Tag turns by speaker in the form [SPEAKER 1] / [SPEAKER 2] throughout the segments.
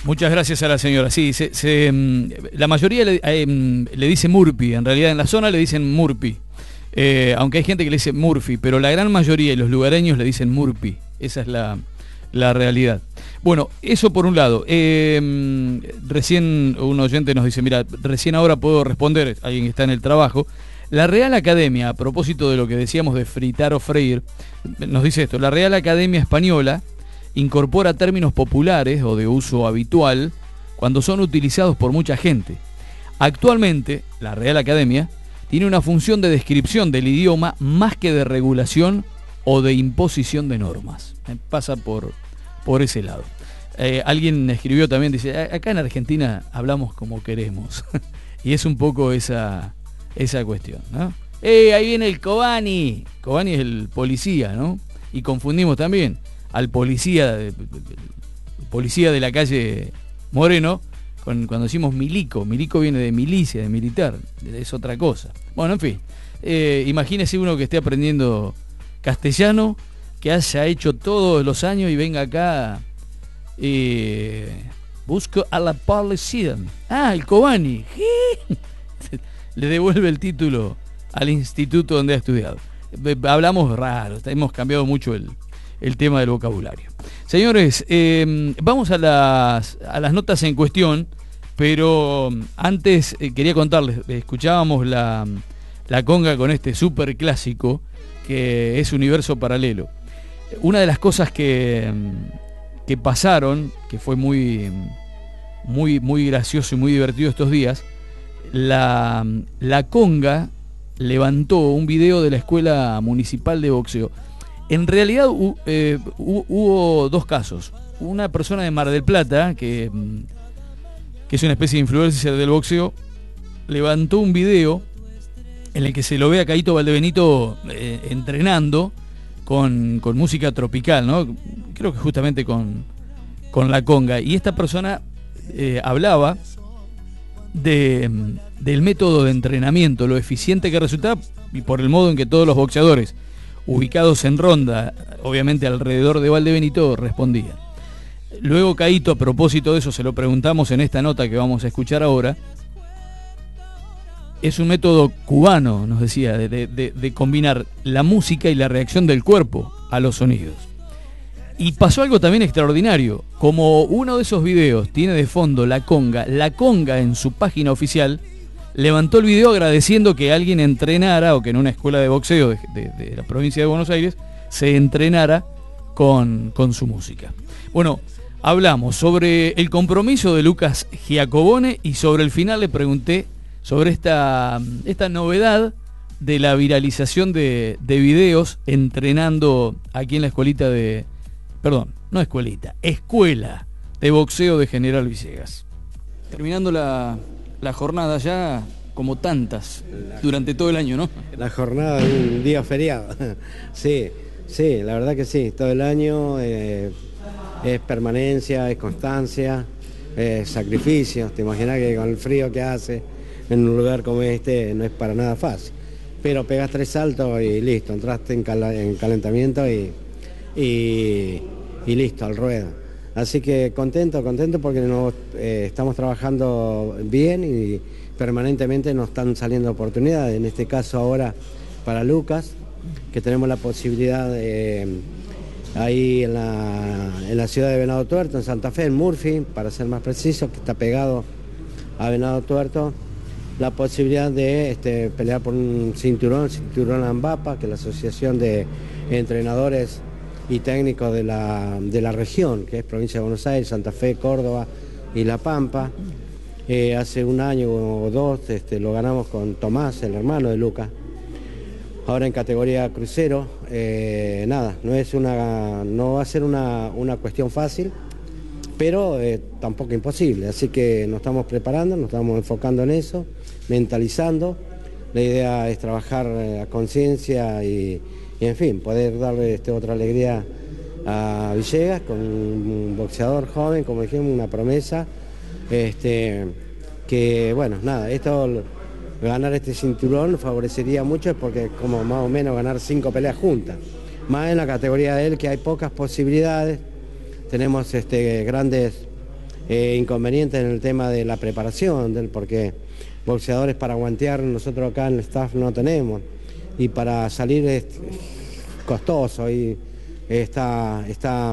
[SPEAKER 1] Muchas gracias a la señora. Sí, la mayoría le dice Murphy, en realidad en la zona le dicen Murphy. Aunque hay gente que le dice Murphy, pero la gran mayoría de los lugareños le dicen Murphy. Esa es la realidad. Bueno, eso por un lado. Recién un oyente nos dice, mira, recién ahora puedo responder, alguien que está en el trabajo. La Real Academia, a propósito de lo que decíamos de fritar o freír, nos dice esto: la Real Academia Española incorpora términos populares o de uso habitual cuando son utilizados por mucha gente. Actualmente, la Real Academia tiene una función de descripción del idioma más que de regulación o de imposición de normas. Pasa por ese lado. Alguien escribió también, dice, acá en Argentina hablamos como queremos. Y es un poco esa cuestión, ¿no? Ahí viene el Cobani. Cobani es el policía, ¿no? Y confundimos también al policía de la calle Moreno cuando decimos milico. Milico viene de milicia, de militar, es otra cosa. Bueno, en fin, imagínese uno que esté aprendiendo castellano, que haya hecho todos los años y venga acá, busco a la policía. El Cobani. Le devuelve el título al instituto donde ha estudiado. Hablamos raro, hemos cambiado mucho el tema del vocabulario. Señores, vamos a las notas en cuestión, pero antes quería contarles, escuchábamos la conga con este súper clásico que es Universo Paralelo. Una de las cosas que pasaron, que fue muy gracioso y muy divertido estos días, la conga levantó un video de la Escuela Municipal de Boxeo. En realidad hubo dos casos. Una persona de Mar del Plata, que es una especie de influencer del boxeo, levantó un video en el que se lo ve a Caíto Valdebenito entrenando con música tropical, ¿no? Creo que justamente con la conga. Y esta persona hablaba del método de entrenamiento, lo eficiente que resultaba y por el modo en que todos los boxeadores ubicados en ronda, obviamente alrededor de Valdebenito, respondían. Luego Caíto, a propósito de eso, se lo preguntamos en esta nota que vamos a escuchar ahora. Es un método cubano, nos decía, de combinar la música y la reacción del cuerpo a los sonidos. Y pasó algo también extraordinario. Como uno de esos videos tiene de fondo la conga en su página oficial levantó el video agradeciendo que alguien entrenara, o que en una escuela de boxeo de la provincia de Buenos Aires se entrenara con su música. Bueno, hablamos sobre el compromiso de Lucas Giacobone y sobre el final le pregunté sobre esta novedad de la viralización de videos entrenando aquí en la escuelita escuela de boxeo de General Villegas. Terminando la jornada ya, como tantas, durante todo el año, ¿no?
[SPEAKER 2] La jornada de un día feriado. Sí, la verdad que sí, todo el año es permanencia, es constancia, es sacrificio. Te imaginas que con el frío que hace en un lugar como este no es para nada fácil. Pero pegas 3 saltos y listo, entraste en calentamiento y listo, al ruedo. Así que contento porque estamos trabajando bien y permanentemente nos están saliendo oportunidades. En este caso ahora para Lucas, que tenemos la posibilidad ahí en la ciudad de Venado Tuerto, en Santa Fe, en Murphy, para ser más preciso, que está pegado a Venado Tuerto, la posibilidad de pelear por un cinturón AMBAPA, que es la Asociación de Entrenadores y técnicos de la región, que es provincia de Buenos Aires, Santa Fe, Córdoba y La Pampa. Hace un año o dos lo ganamos con Tomás, el hermano de Lucas. Ahora en categoría crucero, no va a ser una cuestión fácil, pero tampoco imposible. Así que nos estamos preparando, nos estamos enfocando en eso, mentalizando. La idea es trabajar a conciencia y en fin, poder darle otra alegría a Villegas con un boxeador joven, como dijimos, una promesa, que bueno, nada, ganar este cinturón favorecería mucho porque como más o menos ganar 5 peleas juntas, más en la categoría de él que hay pocas posibilidades. Tenemos grandes inconvenientes en el tema de la preparación, porque boxeadores para guantear nosotros acá en el staff no tenemos, y para salir es costoso y está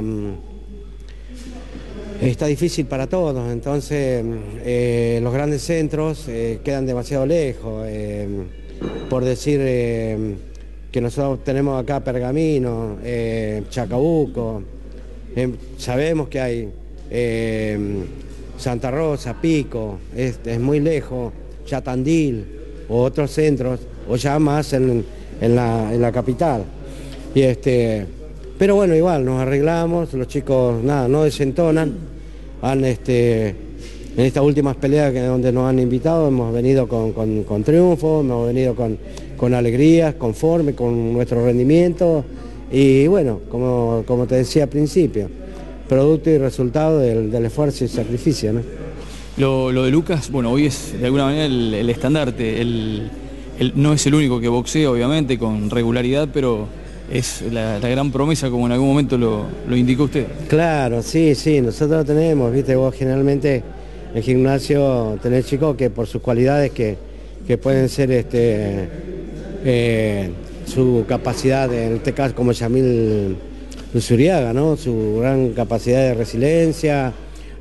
[SPEAKER 2] difícil para todos. Entonces los grandes centros quedan demasiado lejos. Por decir que nosotros tenemos acá Pergamino, Chacabuco, sabemos que hay Santa Rosa, Pico, es muy lejos, ya Tandil o otros centros, o ya más en la capital. Pero bueno, igual nos arreglamos, los chicos nada, no desentonan, en estas últimas peleas donde nos han invitado hemos venido con triunfo, hemos venido con alegrías, conforme con nuestro rendimiento, y bueno, como te decía al principio, producto y resultado del esfuerzo y sacrificio, ¿no?
[SPEAKER 1] Lo de Lucas, bueno, hoy es de alguna manera el estandarte, no es el único que boxea, obviamente, con regularidad, pero es la gran promesa, como en algún momento lo indicó usted. Claro, sí, nosotros tenemos, viste, vos generalmente en gimnasio tenés chicos que por sus cualidades que pueden ser su capacidad, en este caso como Yamil Luzuriaga, ¿no? Su gran capacidad de resiliencia,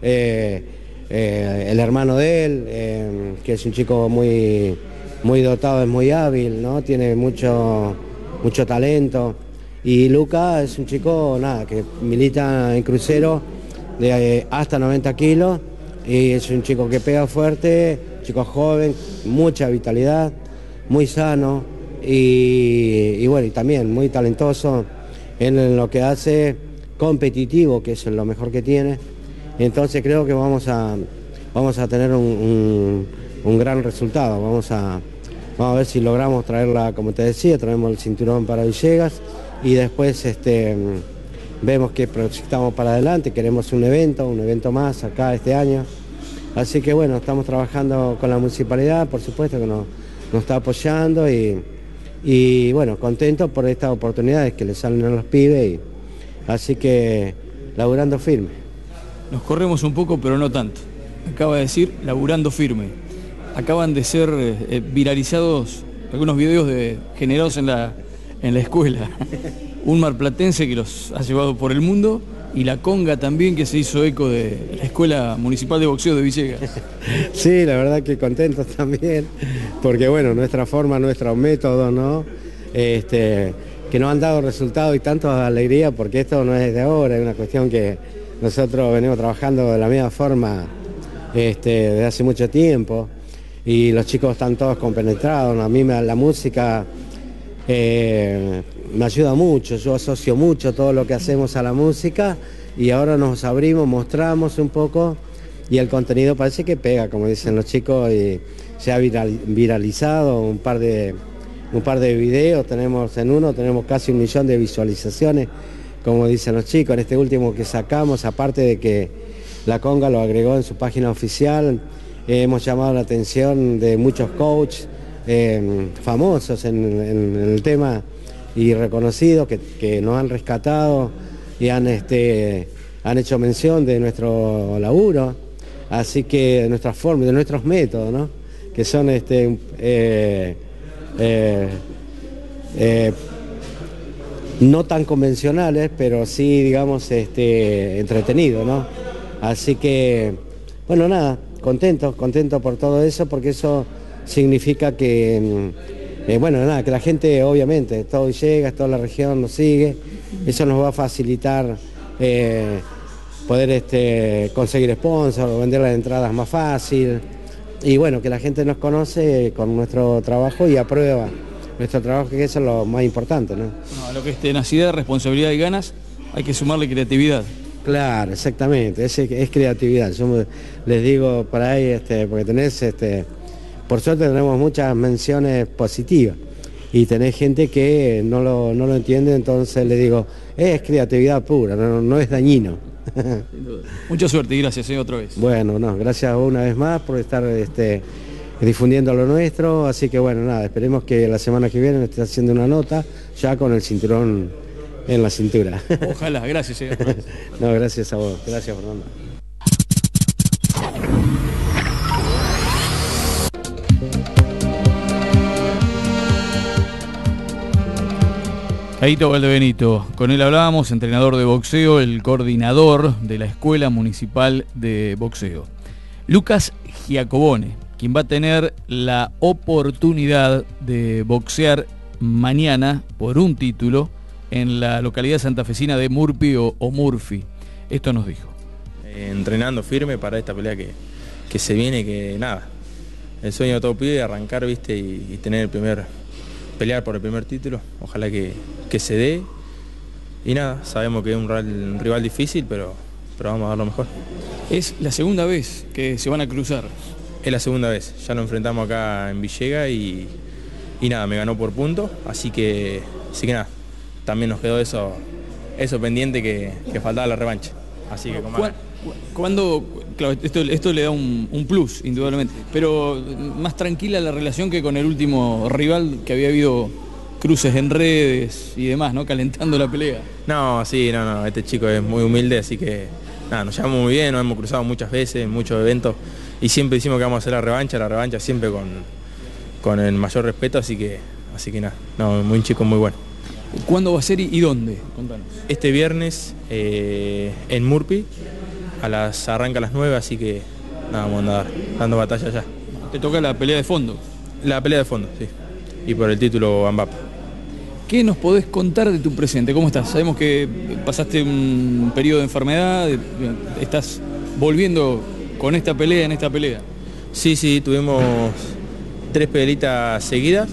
[SPEAKER 1] el hermano de él, que es un chico muy dotado, es muy hábil, ¿no? Tiene mucho talento. Y Luca es un chico que milita en crucero de hasta 90 kilos y es un chico que pega fuerte, chico joven, mucha vitalidad, muy sano y bueno, y también muy talentoso en lo que hace, competitivo, que es lo mejor que tiene. Entonces creo que vamos a tener un gran resultado. Vamos a ver si logramos traerla, como te decía, traemos el cinturón para Villegas y después vemos que proyectamos para adelante. Queremos un evento más acá este año. Así que bueno, estamos trabajando con la municipalidad, por supuesto que nos está apoyando y bueno, contentos por estas oportunidades que le salen a los pibes. Así que laburando firme. Nos corremos un poco, pero no tanto. Acaba de decir laburando firme. Acaban de ser viralizados algunos videos generados en la escuela. Un marplatense que los ha llevado por el mundo y la conga también, que se hizo eco de la Escuela Municipal de Boxeo de Villegas. Sí, la verdad que contentos también, porque bueno, nuestra forma, nuestro método, ¿no? Que nos han dado resultados y tanta alegría, porque esto no es de ahora, es una cuestión que nosotros venimos trabajando de la misma forma desde hace mucho tiempo. Y los chicos están todos compenetrados. A mí la música me ayuda mucho, yo asocio mucho todo lo que hacemos a la música y ahora nos abrimos, mostramos un poco y el contenido parece que pega, como dicen los chicos, y se ha viralizado un par de videos, tenemos casi 1 millón de visualizaciones, como dicen los chicos. En este último que sacamos, aparte de que la conga lo agregó en su página oficial, hemos llamado la atención de muchos coaches famosos en el tema y reconocidos que nos han rescatado y han hecho mención de nuestro laburo, así que de nuestras formas, de nuestros métodos, ¿no? Que son no tan convencionales, pero sí, digamos, entretenidos, ¿no? Así que, bueno, nada, contento por todo eso, porque eso significa que, bueno, nada, que la gente, obviamente, todo Villegas, toda la región nos sigue, eso nos va a facilitar poder conseguir sponsors, vender las entradas más fácil, y bueno, que la gente nos conoce con nuestro trabajo y aprueba nuestro trabajo, que eso es lo más importante, ¿no? A lo que es tenacidad, responsabilidad y ganas, hay que sumarle creatividad. Claro, exactamente, es creatividad. Yo les digo por ahí, porque tenés, por suerte tenemos muchas menciones positivas y tenés gente que no lo entiende, entonces les digo, es creatividad pura, no es dañino. Mucha suerte y gracias, otra vez. Bueno, gracias una vez más por estar difundiendo lo nuestro, así que bueno, nada, esperemos que la semana que viene esté haciendo una nota ya con el cinturón en la cintura. Ojalá, gracias. No, gracias a vos, gracias Fernando. Caíto Valdebenito, con él hablábamos, entrenador de boxeo, el coordinador de la Escuela Municipal de Boxeo. Lucas Giacobone, quien va a tener la oportunidad de boxear mañana por un título en la localidad santafesina de Murphy o Murphy. Esto nos dijo.
[SPEAKER 3] Entrenando firme para esta pelea que se viene, que nada, el sueño de todo pibe, arrancar, viste, y tener pelear por el primer título, ojalá que se dé, y nada, sabemos que es un rival difícil, pero vamos a dar lo mejor.
[SPEAKER 1] Es la segunda vez que se van a cruzar.
[SPEAKER 3] Es la segunda vez, ya nos enfrentamos acá en Villega y nada, me ganó por punto, así que nada, también nos quedó eso pendiente que faltaba la revancha. Así que
[SPEAKER 1] ¿Cuándo? Claro, esto le da un plus, indudablemente, pero más tranquila la relación que con el último rival, que había habido cruces en redes y demás, ¿no? Calentando la pelea.
[SPEAKER 3] No, sí, no, este chico es muy humilde, así que nada, nos llevamos muy bien, nos hemos cruzado muchas veces, en muchos eventos, y siempre decimos que vamos a hacer la revancha siempre con el mayor respeto, así que nada, no, muy chico, muy bueno.
[SPEAKER 1] ¿Cuándo va a ser y dónde? Contanos.
[SPEAKER 3] Este viernes en Murphy, arranca a las 9, así que nada, vamos a andar dando batalla ya.
[SPEAKER 1] ¿Te toca la pelea de fondo?
[SPEAKER 3] La pelea de fondo, sí, y por el título AMBAP.
[SPEAKER 1] ¿Qué nos podés contar de tu presente? ¿Cómo estás? Sabemos que pasaste un periodo de enfermedad, estás volviendo con esta pelea en esta pelea.
[SPEAKER 3] Sí, tuvimos 3 peleas seguidas.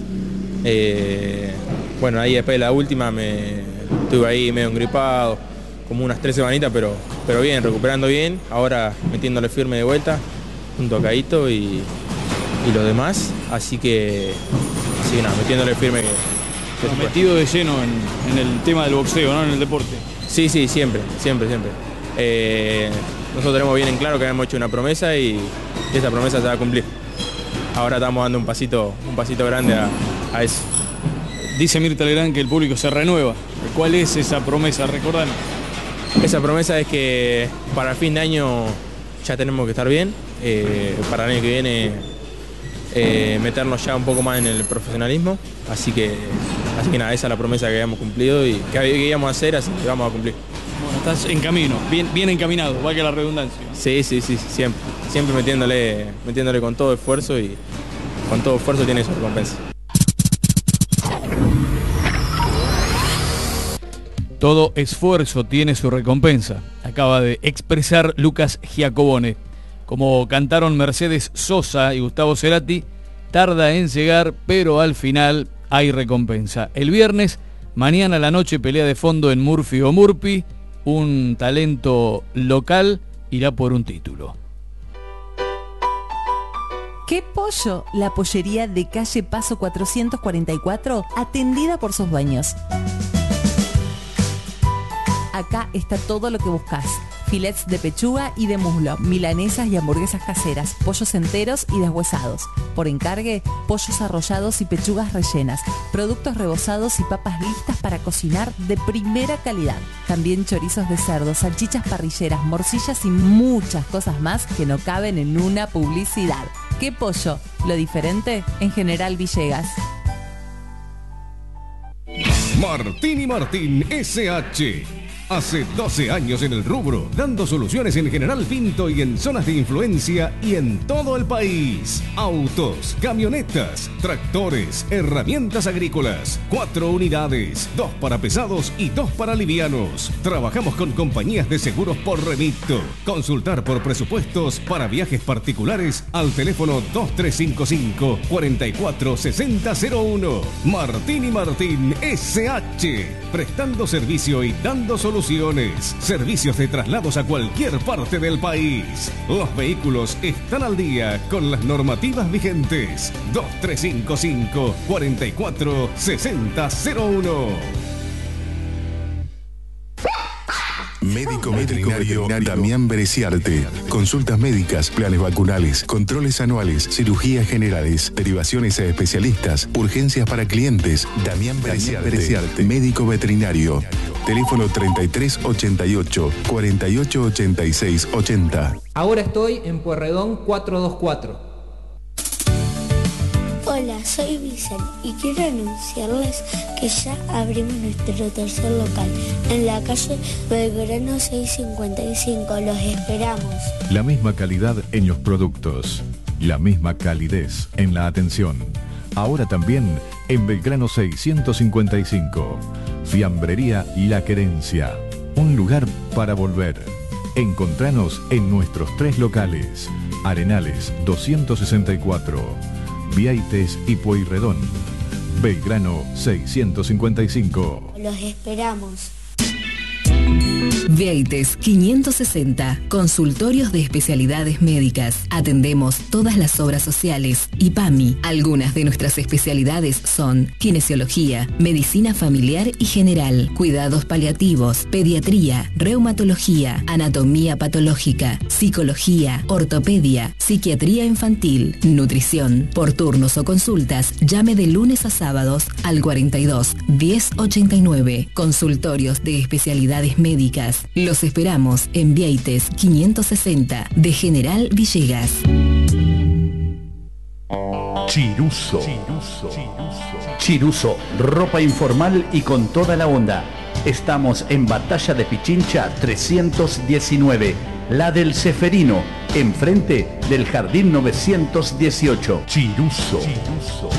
[SPEAKER 3] Bueno, ahí después de la última estuve ahí medio engripado, como unas 3 semanitas, pero bien, recuperando bien. Ahora metiéndole firme de vuelta, junto a Caíto y los demás. Así que nada, metiéndole firme
[SPEAKER 1] metido de lleno en el tema del boxeo, ¿no? En el deporte.
[SPEAKER 3] Sí, siempre. Nosotros tenemos bien en claro que habíamos hecho una promesa y esa promesa se va a cumplir. Ahora estamos dando un pasito grande a eso.
[SPEAKER 1] Dice Mirta Legrand que el público se renueva. ¿Cuál es esa promesa? Recordanos.
[SPEAKER 3] Esa promesa es que para fin de año ya tenemos que estar bien. Para el año que viene meternos ya un poco más en el profesionalismo. Así que nada, esa es la promesa que habíamos cumplido y que íbamos a hacer, así que vamos a cumplir.
[SPEAKER 1] Bueno, estás en camino, bien encaminado, valga la redundancia.
[SPEAKER 3] Sí, siempre metiéndole con todo esfuerzo, y con todo esfuerzo tiene su recompensa.
[SPEAKER 1] Todo esfuerzo tiene su recompensa, acaba de expresar Lucas Giacobone. Como cantaron Mercedes Sosa y Gustavo Cerati, tarda en llegar, pero al final hay recompensa. El viernes, mañana a la noche, pelea de fondo en Murphy o Murphy. Un talento local irá por un título.
[SPEAKER 4] ¿Qué pollo? La pollería de calle Paso 444, atendida por sus dueños. Acá está todo lo que buscas. Filets de pechuga y de muslo, milanesas y hamburguesas caseras, pollos enteros y deshuesados. Por encargue, pollos arrollados y pechugas rellenas, productos rebozados y papas listas para cocinar de primera calidad. También chorizos de cerdo, salchichas parrilleras, morcillas y muchas cosas más que no caben en una publicidad. ¿Qué pollo? Lo diferente en General Villegas.
[SPEAKER 5] Martín y Martín SH. Hace 12 años en el rubro, dando soluciones en General Pinto y en zonas de influencia y en todo el país. Autos, camionetas, tractores, herramientas agrícolas. 4 unidades, 2 para pesados y 2 para livianos. Trabajamos con compañías de seguros por remito. Consultar por presupuestos para viajes particulares al teléfono 2355 446001. Martín y Martín SH. Prestando servicio y dando soluciones. Servicios de traslados a cualquier parte del país. Los vehículos están al día con las normativas vigentes. 2355 446001.
[SPEAKER 6] Médico veterinario Damián Bereciarte. Consultas médicas, planes vacunales, controles anuales, cirugías generales, derivaciones a especialistas, urgencias para clientes. Damián Bereciarte, médico veterinario. Teléfono 33 88 48 86 80.
[SPEAKER 7] Ahora estoy en Pueyrredón 424.
[SPEAKER 8] Hola, soy Vicente y quiero anunciarles que ya abrimos nuestro tercer local en la calle Belgrano 655. Los esperamos.
[SPEAKER 9] La misma calidad en los productos, la misma calidez en la atención. Ahora también en Belgrano 655. Fiambrería La Querencia. Un lugar para volver. Encontranos en nuestros 3 locales. Arenales 264. Vieites y Pueyrredón. Belgrano 655.
[SPEAKER 8] Los esperamos.
[SPEAKER 10] Vieites 560, consultorios de especialidades médicas. Atendemos todas las obras sociales y PAMI. Algunas de nuestras especialidades son kinesiología, medicina familiar y general, cuidados paliativos, pediatría, reumatología, anatomía patológica, psicología, ortopedia, psiquiatría infantil, nutrición. Por turnos o consultas, llame de lunes a sábados al 42 1089. Consultorios de especialidades médicas. Los esperamos en Vieites 560 de General Villegas.
[SPEAKER 11] Chiruso. Chiruso, ropa informal y con toda la onda. Estamos en Batalla de Pichincha 319, la del Ceferino, enfrente del Jardín 918. Chiruso.